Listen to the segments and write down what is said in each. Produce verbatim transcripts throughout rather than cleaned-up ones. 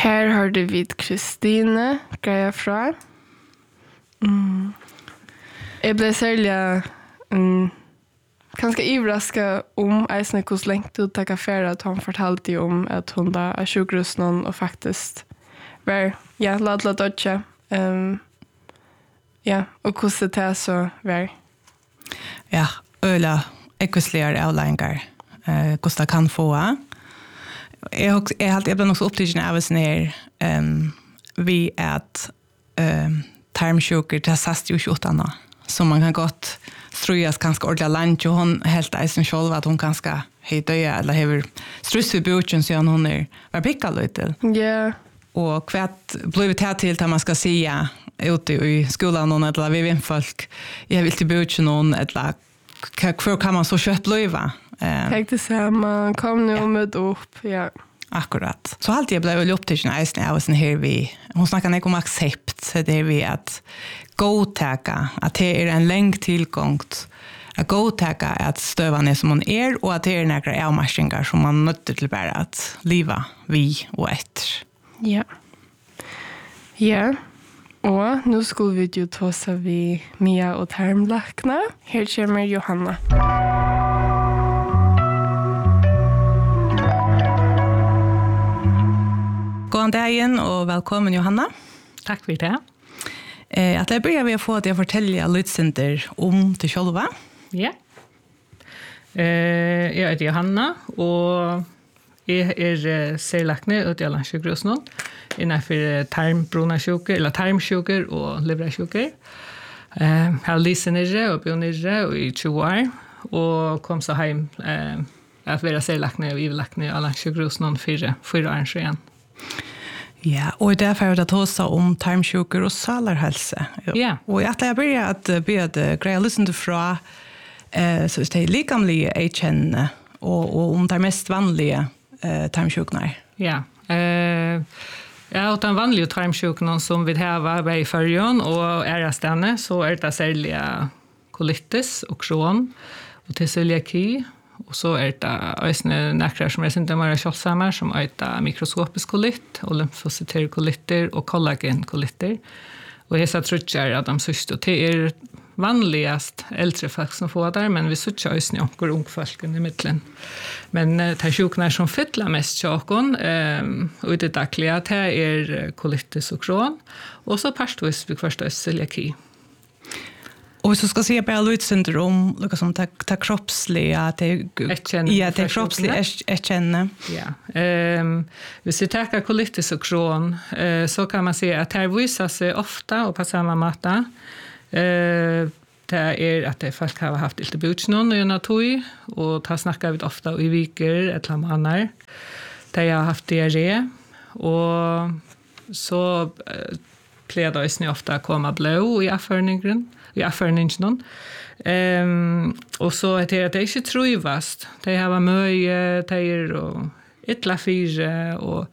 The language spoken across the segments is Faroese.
Her har du vid Kristine greia fra. Mm. Jeg ble særlig um, ganske ivraska om eisne hos lengt ut takk affæra at hun fortalte om at hun da er sjukrusen og faktisk var, ja, ladla dodja. Um, ja, og hvordan det er så var. Ja, øyla ekvisligere avlengar uh, hvordan det kan få. Jeg, jeg, jeg ble nok så opptidsen av oss ned um, vi at um, tarmsjuker til sast jo ikke utan så man kan godt strujas ganske ordentlig land og hun helt eisen selv at hun ganske hei døya eller hever struss vid bjørtjen så hun er var pikka litt til. Ja. Og hvert blir vi tatt til til man skal sige ute i skolan noen eller vi vinn folk jeg vil til bjørtjen noen eller hva kan man så kjøtt bliva? Tenk det samme, kom nu ja. Med upp, ja. Akkurat. Så alltid blev väl upp till sin eisen av oss här vi. Hon snackar inte om accept, så det är vi att godtäcka att det är en längd tillgång att godtäcka att stövan är som hon är och att det är några avmarsningar som man möter till bara att leva vi och ett. Ja. Ja. Och nu skulle vi ju ta oss vi Mia och tarmläkna. Här kommer Johanna. God dagen og velkommen Johanna. Takk for det. Eh, at jeg börjar ved å få at jeg forteller lydsenter om til sjølva. Ja. Eh, jeg heter Johanna, og jeg er særlekne ut i Landsjukhusen innenfor tarmbronasjuker, eller tarmsjuker og leverasjuker. Eh, jeg har lyset nere og bor nere i tjue år, og kom så hjem eh, at være særlekne og ivelekne i Landsjukhusen for fire år siden. Ja, og derfor er det tåsa om tarmsjuker og salarhelse. Ja. Og jeg at jeg börjar at begynne greia lyssende fra eh, så det er likamlige jeg kjenner og, og om det er mest vanlige eh, tarmsjukene. Ja, eh, ja, og den vanlige tarmsjukene som vi har i førjen og ærestene, så er det særlig colitis og Crohn og til cøliaki. Og så er det øyne nekrar som er symptomer kjølsamer, som er det mikroskopisk kolitt, og lymfocyterkolitter og kollagenkolitter. Og jeg tror ikke at de syste, det er vanligast eldre folk som får det, men vi syns ikke øyne onker ungfolken i midtelen. Men det er sjukene som fytler mest tjåken, um, og i det daglige, det er kolittis og Crohn, og så parstvis vi først er cøliaki. Och så ska se på lydsyndrom, liksom ta ta kroppsliga att det ja, det kroppsliga är känna. Ja. Ehm, vi ser täcka colitis och Crohn, eh, så kan man se att det visar sig ofta och på samma mata. Eh, det är att det folk har haft lite butchnon och natoi och ta snackar vi ofta i veckor ett eller annat. Det har haft diarré och så eh, plejer det ofta komma blå i affärningen. I affärningen. Um, och så är det att det inte trivast. Det har möje, tejer och ytla fyra och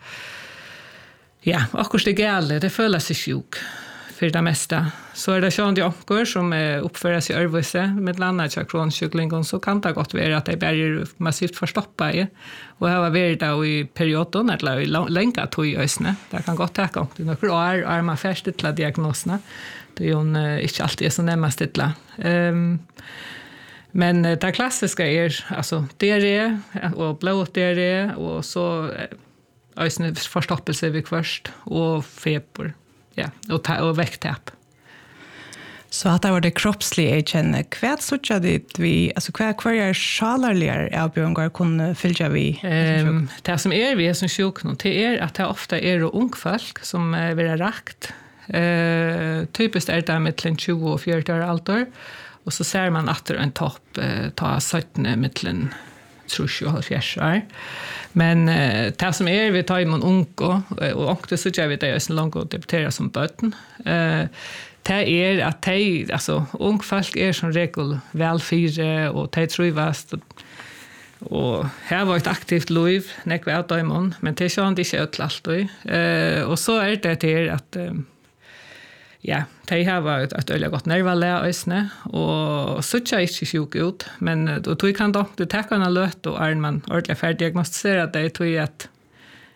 ja, akkurat det gäller. Det följer sig sjuk för det mesta. Så är det sånt i omkör som uppför sig i örvelse med landet av kronsjuklingen så kan det gott vara att det börjar massivt förstoppa i. Och det har varit där i perioden eller i länka tog i ösne. Det kan gott täcka om det är några år är man färst till diagnoserna. Det är ju inte alltid så närmast till. Um, men det klassiska är alltså diarré och blått diarré och så ösne förstoppelse vid först och feber. Ja, och ta och väcktapp. Så att det var det kroppsliga jag känner. Kvärt så tjade det vi, alltså kvärt kvar är sjalarligare avbjörngar kunde fylla vi? Um, det som är vi som sjuk det är att det ofta är ung folk som är vill rakt. Uh, typiskt är det mellan tjugo och fyrtio år alder. Och så ser man att det är en topp uh, ta sjutton mellan trus och halvfjerds år. Men uh, det som är vi tar imon unko och och det så jag vet jag är långt att debutera som böten. Eh uh, det är att de alltså ung folk är som regel välfyra och de trivas och här var ett aktivt liv när vi åt imon men det är inte helt alltid. Eh och så är det det att um, ja, de har varit ett öliga gott nervallä ösne och så tjej inte sjuk ut men då tog kan då det täcka en alert och är man ordentligt färdigdiagnostiserad det tog att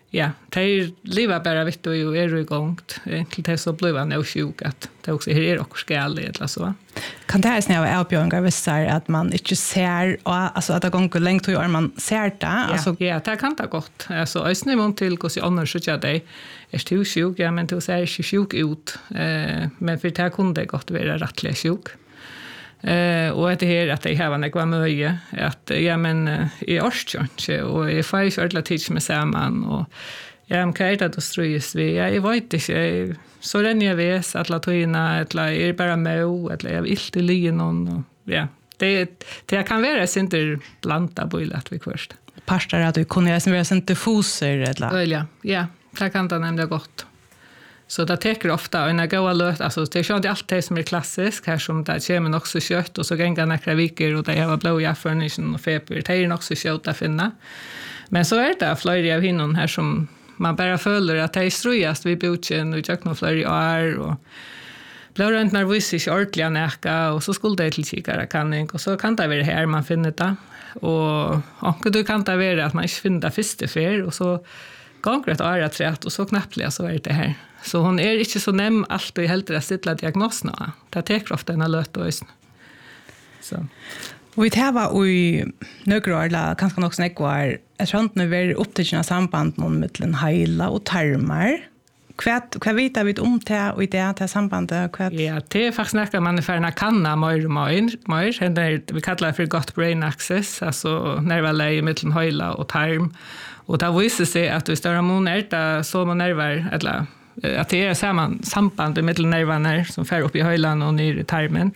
ja, de lever bara vitt och är igång till det så blir man nog sjuk att det också är också skärligt eller så. Kan det här snäva avbjörningar vissa att man inte ser, alltså att det går länge till år man ser det? Alltså, ja, det kan det gott. Alltså, jag snävar till hur annars så jag det är till sjuk, ja, men du ser inte sjuk ut. Eh, men för det kunde det gott vara rättligt sjuk. Eh, och det här att det här var något möjligt att ja men uh, i årskjönse och jag får ju ordla tids med samman och ja men kan jag då ströjas vi jag vet inte så den jag vet att latina eller är bara mo eller jag vill inte ligga någon och ja det det kan vara inte blanda på att vi först pastor att du kunde ju vara inte foser eller ja ja det kan det nämligen gott. Så det teker ofta en goda löt, alltså det är inte allt det som är klassiskt, här som det kommer också kött och så gänga några veckor och det har blåa förnischen och feber, det är också kött att finna. Men så är det flera av hinnon här som man bara följer att det är strujast vid botchen och jag kan flera år och blir rent nervös i ordentliga näka och så skulle det till kikare kanning och så kan det vara här man finner det. Och och du kan det vara att man inte finner det första för och så gånger ett år trätt och så knappt så är det här. Så hon är inte så näm allt och helt rätt sitta diagnoserna. Det tar ofta en löt och så. Vi tar i några år, eller kanske också några år, jag tror inte vi är upptäckna samband mellan hejla och tarmar. Vad vet vi om det och i det här sambandet? Ja, det är faktiskt något man är färdig att kanna mer och mer. Vi kallar det för gut brain axis, alltså nervläge mellan hejla och tarm. Och det visar sig att hvis det är hormoner, så man nerver, eller att det är samma samband mellan nervarna som fär upp i höjlan och ner i tarmen.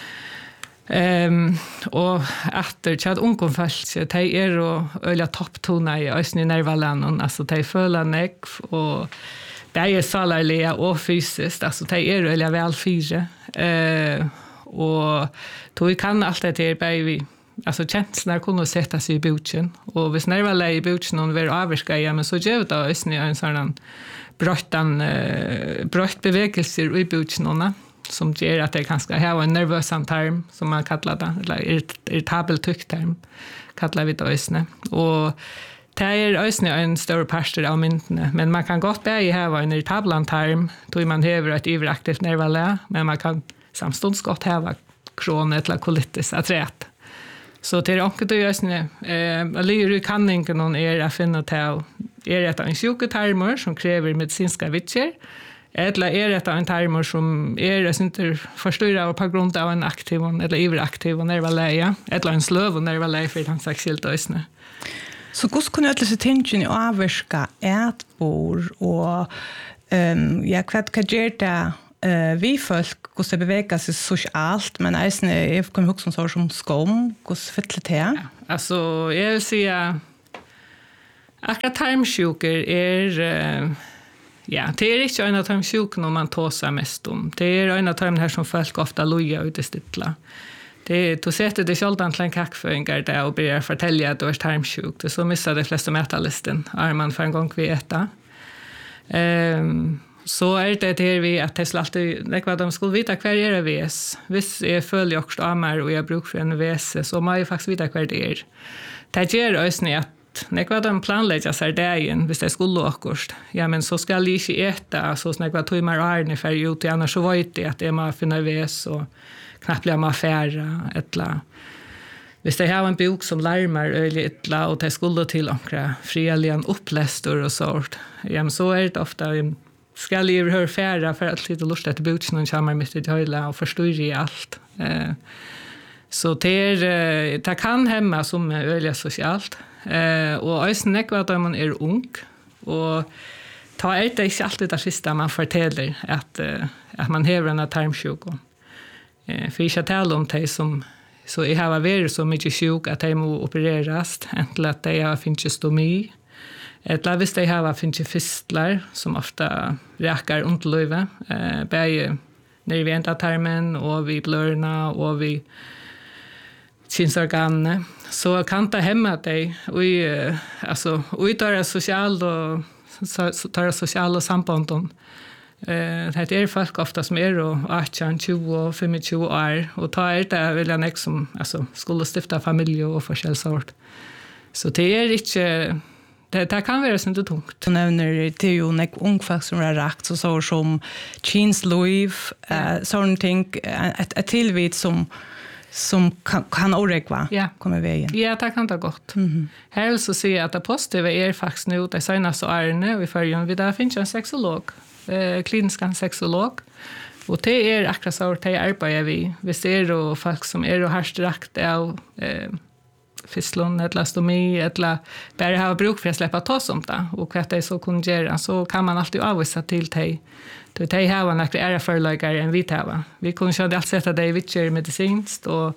Um, och efter att ungdom följt de är och öliga topptona i ösn i nervalänen, alltså de följer näck och det är salarliga och fysiskt, alltså de är öliga välfyra. Uh, och då vi kan allt det här bara vi alltså känslorna kunde sätta sig i botchen och hvis nervaläge i botchen och vi är avvarska, men så gör det ösn i en sån bröttan uh, brött bevegelser i botchen som gör att det kanske har en nervös tarm som man kallar det eller irritabel tycktarm kallar vi det ösne och det är ösne en större parster av myntene men man kan gott bäge ha en irritabel tarm då man häver ett överaktivt nervaläge men man kan samstunds gott ha kron eller colitis att rätt. Så det är också det ösne eh lyr kanningen någon är att finna till är det en sjuketarmor som kräver medicinska vitcher. Eller är det en tarmor som är inte förstörda på grund av en aktiv eller överaktiv nervaläge eller en slöv och nervaläge för den särskilt ösne. Så hur skulle jag läsa tänken i avvärska ätbor och um, ja, vad gör det uh, vi folk hur det beväger sig socialt men ärsne jag kommer ihåg som så som skam hur fettligt det är? Alltså jag vill säga akkurat tarmsjuker är uh, ja, det är inte en av de sjukorna man tåsar mest om. Det är en av de här som folk ofta lojar ut i stittla. Det är, du sätter det själv till en kackföringar där och börjar fortälja att du är tarmsjuk. Det så missar de flesta mätarlisten. Är man för en gång vi äta. Um, så är det det vi att det alltid, det var de skulle veta kvar är det V S. Hvis jag följer också av mig och jag brukar för en V S så må jag faktiskt veta kvar det är. Det gör ösning att när de planlägger sig dagen, hvis det skulle åkast, ja, men så ska de inte äta, så när jag tar mig arne för ut, annars så vet jag att det är finna väs och knappt blir man färra, etla. Hvis det har en bok som larmar öligt etla och det skulle till omkring fredligen upplästor och sånt, ja, men så är det ofta ska de höra färra för att lite lust efter boken och kommer mitt i höjla och förstår i allt. Eh, så det, är, det kan hemma som är öliga socialt. Eh och ösn nekva att man är ung och ta är det inte alltid det sista man fortäller att uh, att man har en tarmsjuk. Eh för jag talar om det som så jag har varit så mycket sjuk att jag måste opereras eller att jag har finns stomi. Eller visst jag har finns fistlar som ofta räcker ont löve eh bäge när vi ändrar tarmen och vi blörna och vi kinsorgan så kan ta hemma dig och alltså och tar det social och så tar det social och samband eh det är folk ofta som är och arton tjugo och tjugofem år och tar det vill jag som alltså skulle stifta familj och förskäll sort så det är inte det, det kan være sånt tungt. Du nevner det er jo nek ungfolk som har rakt, så så som Jeans Louis, uh, sånne ting, et, et tilvitt som som kan, kan oregva ja. kommer vägen. Ja, det kan det godt. Mm -hmm. Her vil så si at det positive er faktisk nå de seneste årene, og i førgen vi der finnes en sexolog, eh, klinisk en sexolog, og det er akkurat så det arbeider vi. Hvis det er jo folk som er og harst rakt av eh, fistlån, eller stomi, eller bare har bruk for å slippe ta som det, og hva det så kunne gjøre, så kan man alltid avvise til det. Så de har nok ære foreløkere enn vi tar. Vi kunne ikke alltid sette det i vittjer medisinst, og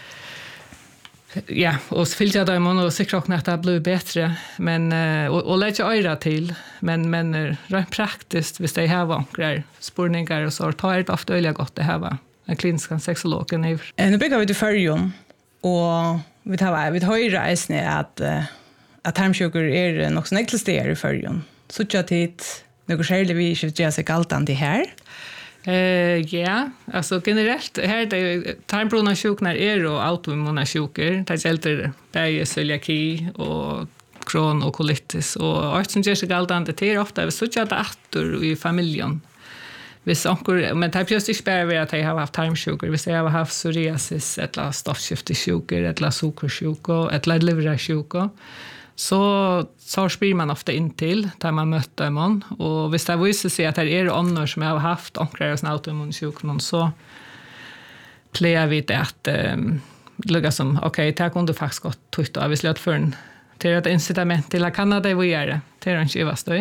ja, og fylte dem og sikre at det blir bedre, men, og, og legge øyre til, men, men rent praktisk, hvis de har noen spurninger og så, tar det ofte øyelig godt det her, en klinisk sexolog. Nå bygger vi til førjen, og vi tar vi høyre eisene at, at tarmsjuker er nok sånn enkelt steder i førjen. Så ikke tid något skäl vi inte gör sig galtan det här. Eh ja, alltså generellt här det tarmbrunna sjuknar är och autoimmuna sjukar. Det gäller det celiaki och Crohn och colitis och allt som gör sig galtan det är ofta vi så att åter i familjen. Hvis onkur, men det er just ikke bare ved at jeg har haft tarmsjuker. Hvis jeg har haft psoriasis, eller stoffskiftesjuker, eller sukkersjuker, eller livrasjuker, så så spyr man ofta in till där man möter dem, och hvis det visar sig att det är andra som jag har haft onkrar och autoimmunsjukdom, så plejer vi det att um, lugga som okej, okay, det kunde faktiskt gått tufft av hvis låt för en till ett incitament till att kan det vi göra till en chivas då.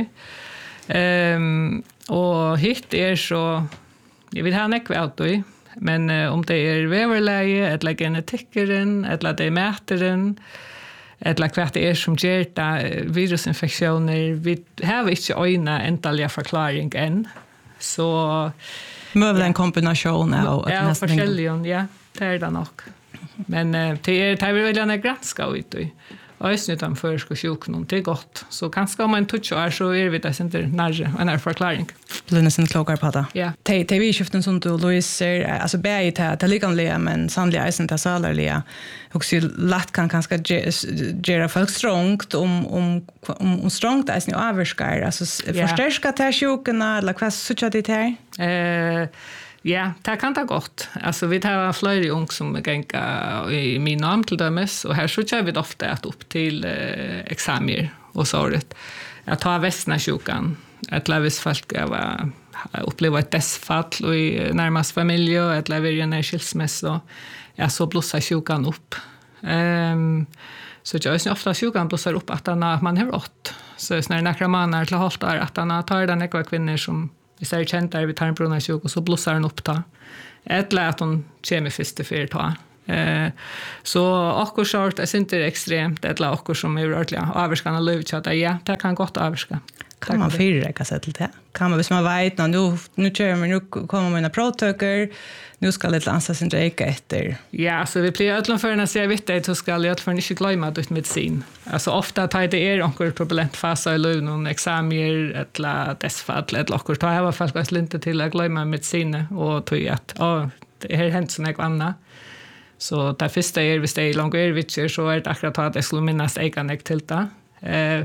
Ehm och hit är så jag vill ha näck out då, men uh, om det är väverläge eller genetiken eller det är mätaren eller hva det er som gjør det, virusinfeksjoner, vi har ikke øyne endelig forklaring enn. Så Møvel en kombinasjon av ja, forskjellige, ja, det er det nok. Men uh, det er det er veldig granska ut i. Øysen utan førsk og sjuk noen, det er godt. Så kanskje om en touch år, så er vi det ikke nærre en er forklaring. Blir nesten klokere på det. Ja. Det er vi skiften som du, Louise, er, altså begge til det likanlige, men sannlig eisen til salerlige. Og så lett kan kanskje gjøre folk strongt om, om, om, om strongt eisen i avvarskere. Altså ja. Forsterska til sjukene, eller hva sutja de til? Eh, Ja, det kan det godt. Altså, vi tar flere ung som ganger i min namn til dømes, og her så kjører vi ofte at opp til eh, eksamier og såret. Jeg tar vestene sjukan, eller hvis folk har opplevd et dessfall i nærmest familie, eller vi er en skilsmesse, ja, så blåser sjukan opp. Um, så jeg synes ofte sjukan blåser opp at man har ått. Så når nekra mannen til holdt er at han tar den nekva kvinner som hvis jeg er kjent der vi tar en brunna sjuk, og så blåser den opp da. Eller at hun kommer først til fire ta. Eh, så akkur short er ikke ekstremt, eller akkur som er ordentlig avvarskende løyvkjøtt, ja, det kan godt avvarska. Kan man fyrreka seg til det? Kan man, hvis man vet, nu, nu kör man, nu kommer mina provtøker, nu skal det lansa sin dreika etter. Ja, så vi pleier ødelen for å si jeg vet det, så skal jeg ødelen ikke glemme ut medisin. Altså ofta tar det er noen turbulent fase i løv, noen eksamier, eller dessfall, eller akkurat. Da har jeg faktisk linte til å glemme medisinet, og tog at å, det har hendt sånn jeg annet. Så det første er, hvis det er langt ervitser, så er det akkurat at jeg skulle minnes egen jeg til det. Eh,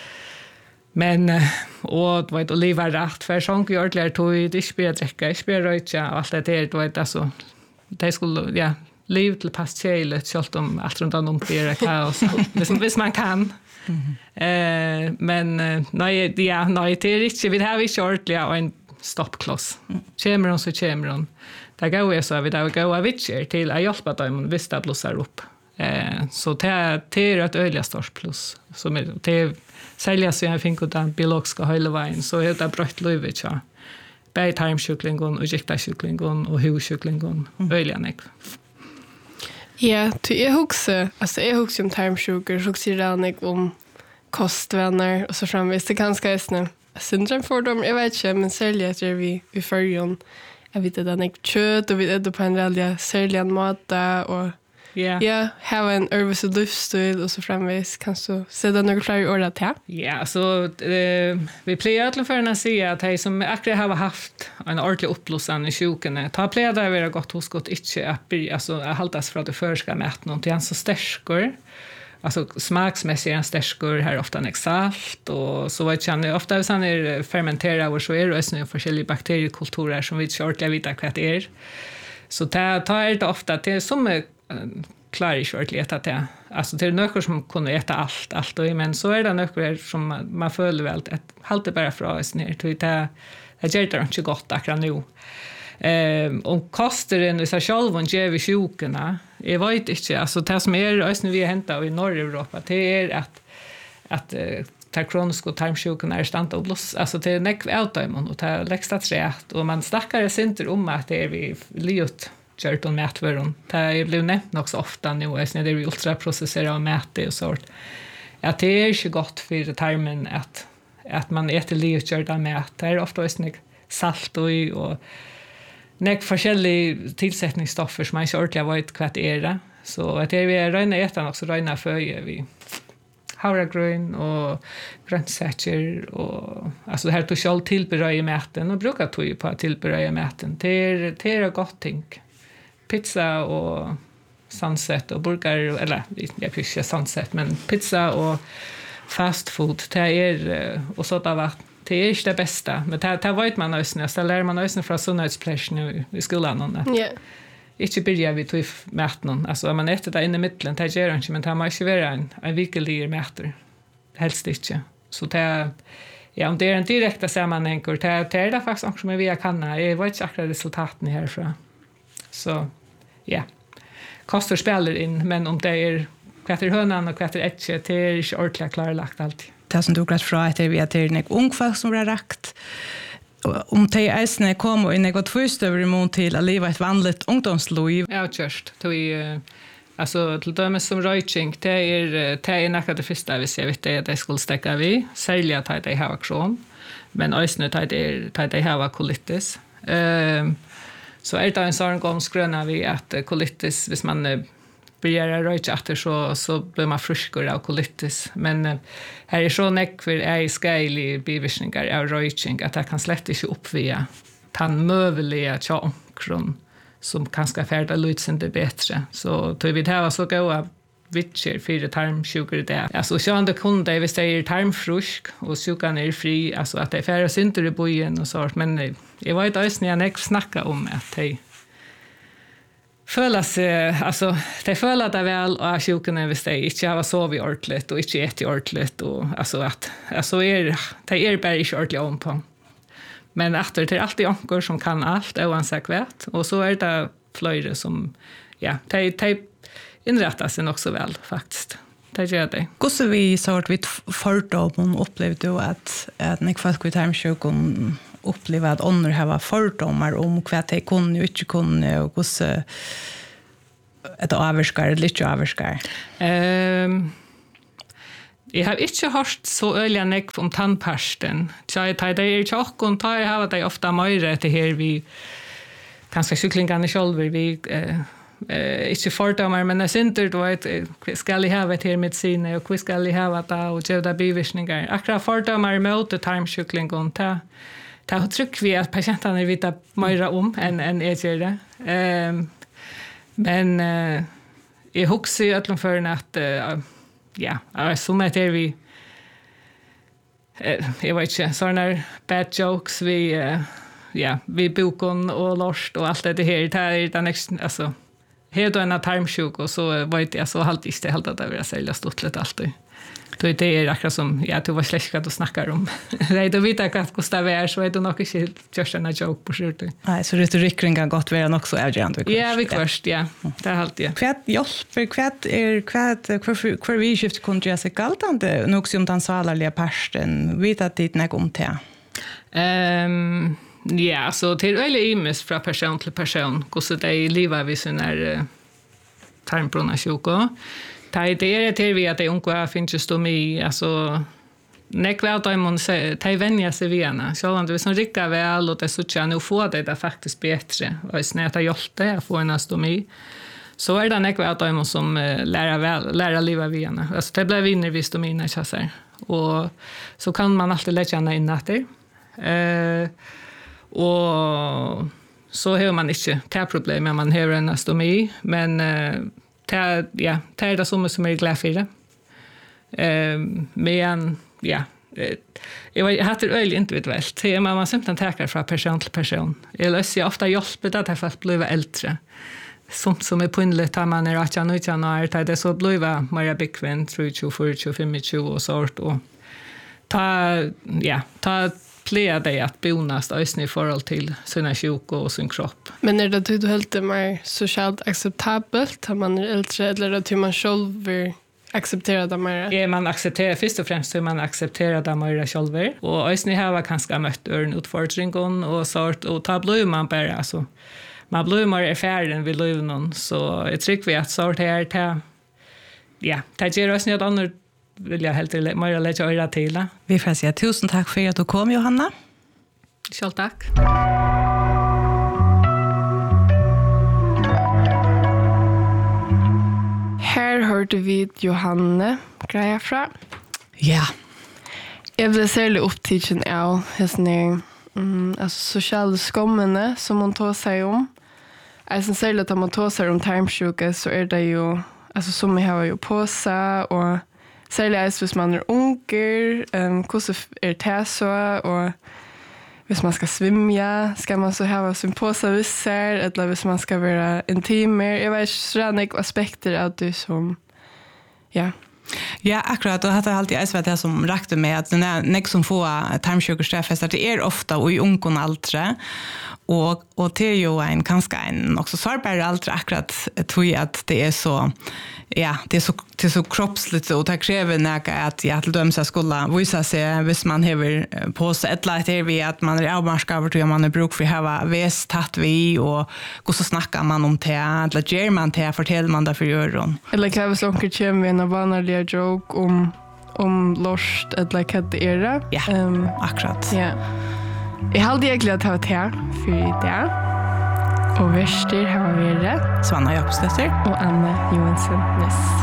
Men, og du vet, å leve rett, for sånn gjør det tog, det ikke blir drekke, ikke blir røytja, og alt det der, du vet, altså, de skulle, ja, liv til pass kjeilet, selv om alt rundt om blir kaos, hvis, hvis man kan. Mm-hmm. Eh, men, nei, ja, nei, det er ikke, vi har ikke ordentlig av en stoppkloss. Kjemer hun, så kjemer hun. Det er gøy, så vi har gøy av vitser til å hjelpe dem hvis det blåser opp. Eh, så det er, det er et øyelig størst pluss, som er, det er, særlig så jeg finner ut den biologiske høyleveien, så er det brøtt løyve, ja. Begge tarmsjuklingen, og giktasjuklingen, og hussjuklingen, øyelig enn jeg. Ja, til jeg husker, altså jeg husker om tarmsjuker, så husker jeg om kostvenner, og så fremvis. Det kan ganske syndromfordom, jeg vet ikke, men særlig etter vi i førjen, jeg vet at den er kjøtt, og vi er på en veldig særlig en måte, og Ja, ja, ha en nervös livsstil och så framvis kan så se det några fler år att ha. Ja, så eh, vi plejer att för att säga att de som akkurat har haft en ordentlig uppblåsande i sjukene, ta plejer det vara gott hos gott inte att bli, alltså att hållas för att det förska mätt något, det är så stärskor. alltså smaksmässigt är en stärskor här ofta en salt och så vet jag ofta hvis han är fermenterad och så är det också olika bakteriekulturer som vi inte ordentligt vita vad det är. Så det tar det ofta till som är klarar inte ordentligt att det. Alltså det är något som kunde äta allt allt och men så är det något som man, man följer väl att halt det bara från oss ner till det det gör det inte gott akkurat nu. Ehm och kostar det så själv och ger vi sjukorna. Jag vet inte alltså det som är ösn vi hämtar i norra Europa det är att att ta kroniska tarmsjukorna är stanta och bloss alltså det är neck autoimmun och ta läxta trätt och man snackar inte om att det är vi liot kört och mätvaron. Det är blev nämnt också ofta nu när det är ultraprocesserade mäte och sånt. Att det är inte gott för tarmen att att man äter liot kört med. Det är ofta ösnig salt och och nek forskjellige tillsättningsstoffer som man ikke ordentlig vet hva det er. Så at det vi er røyne etan også røyne føye vi havregrøn og grønnsätter og altså det her tog selv tilberøye maten og bruker tog på tilberøye maten. Det er, det er godt ting. Pizza og sunset og burger, eller jeg pysser ikke sunset, men pizza og fast food, det er og så da vatten. Det är inte det bästa, men det, det vet man också. Så lär man också från sunnhetspläschen i skolan. Ja. Yeah. Inte börja vi tog mäten. Alltså om man äter det inne i mitten, det gör inte, men det måste vara en, en vikelig mäter. Helst inte. Så det ja, om det är en direkta sammanhang, det, det är det faktiskt också med via kanna. Jag vet inte akkurat resultaten härifrån. Så, ja. Kostar spelar in, men om det är kvätter hönan och kvätter ätche, det är inte ordentligt klarlagt alltid. Det som du grad fra etter vi at det er en ung folk som blir rakt. Om de eisene kommer inn og tvist over imot til å leve et vanligt ungdomsliv. Ja, kjørst. Uh, altså, til dømes som røyking, det er, det er nekka det første hvis jeg vet det at jeg skulle stekke vi. Særlig at de har kron, men eisene at de har kolitis. Uh, så er det en sånn gang skrønner vi at kolitis, hvis man uh, börjar röka efter så så blir man friskare av kolitis men uh, här är så näck för är skali bivirkningar av röking att det kan slett inte uppvia tan mövliga chankron som kanske färda lutsen det bättre så då vi det här så goda vitcher för tarmsjukor det alltså så andra kunder vi säger tarmfrusk och sjukan är fri alltså att det är färre synder i bojen och så men jag vet inte när jag näck snacka om att det føler seg, altså, de føler det vel av sjukene hvis de ikke har sovet ordentligt og ikke etter ordentligt, og altså at, altså er, de er bare ikke ordentlig om på. Men etter, det er alltid anker som kan alt, oansett vet, og så er det flere som, ja, de, de innretter seg nok så vel, faktisk. Det gjør det. Hvordan vi så at vi fordommen opplevde jo at, at når folk vil tarmsjuken uppleva att andra har fördomar om vad de kunde och inte kunde och hur ett avskär eller inte avskär. Ehm jag har inte hört så öliga näck om tandpasten. Jag tar det är chock och tar jag har det ofta mer det här vi kanske kycklingarna själva vi eh eh inte fördomar men det syns då att ska jag ha det här medicin och hur ska jag ha det och ge det bivirkningar. Akkurat fördomar mot tarmkyckling och ta Det har tryck vi att patienterna vet mer om än än jag gör det. Um, men uh, jag huxar ju att för att uh, ja, som att är vi uh, jag vet inte såna bad jokes vi uh, ja, vi bokon och lost och allt det här det är den nästa alltså helt en tarmsjuk och så vet jag så halt inte helt att det vill sälja stort lite alltid. Då är det akkurat som jag tror var släckat och snackar om. Nej, då vet jag att Gustav är så är det nog inte just en joke på slutet. Nej, så retoriken kan gott vara också avgörande. Ja, vi först, ja. Det är allt, ja. Kvätt hjälper, kvätt är kvätt, kvar vi skiftar kunde jag sig galtande, nog som den salarliga parsten, vet att det är om det? Um, ja, så till öle imis från person till person, hur det är livet vid sin här tarmbrunna sjuka. Det är det vi att det unga finns just om i alltså nekväl då man säger ta vänja sig vena så om det som rikar väl och det så tjänar nu få det där faktiskt bättre och snäta hjälte jag får en stomi så är det nekväl då man som lära väl lära leva vena alltså det blir vinner vi stomina chassar och så kan man alltid lägga in att det eh och så har man inte det problem med man har en stomi men det ja, det är det som som är glad för det. Ehm men ja, jag har det öl individuellt. Det är man man simpelthen tar från person till person. Jag löser ofta hjälp det att folk blir äldre. Sånt som är pinligt att man är att jag nu är det så blir mer bekvämt tjugo, fyrtio, femtio och sånt och ta ja, ta plea dig att bonast ösny i förhåll till sina sjuka och sin kropp. Men är det du helt mer socialt acceptabelt att man är äldre eller att man själv vill acceptera det mer? Ja, man accepterar först och främst hur man accepterar det mer själv. Och ösny har kanske mött en utfordring och sort och ta blir man bara alltså man blir mer erfaren vid livet så jag tycker vi att sort här ta ja, ta ger oss något annat vill jag helt mer lägga öra till. Vi får säga tusen tack för att du kom, Johanna. Själv tack. Här hörde vi Johanne greja fra. Ja. Jag blev särskilt upptagen av hästen mm, alltså sociala skommene som hon tar sig om. Alltså särskilt att man tar sig om tarmsjuka så är det ju alltså som jag har ju på sig och särskilt hvis man är unger, um, hvordan er det så, og hvis man skal svimja, skal man så ha sin påse visser, eller hvis man skal være intimer. Jeg vet ikke så noen aspekter av det som, ja. Ja, akkurat, og dette er alltid jeg det som rakte med at det er nek som får tarmsjukerstreffester, det er ofta og i ungen aldre, og, og det er jo en kanskje en også sårbar aldre akkurat, tror jeg at det er så ja, det är så det är så kroppsligt och det kräver näka att jag till dömsa skulle visa sig hvis man har på sig ett litet här vi att man är avmarskad över man är bruk för ha väst tatt vi och hur så snackar man om det eller ger man det fortæller man det för öron eller kan vi slunka kem med en vanlig joke om om lust eller vad det är det ja um, akkurat ja jag hade egentligen att ha det här för det och värster har vi det Svanna Jakobsdötter och Anna Johansson Ness.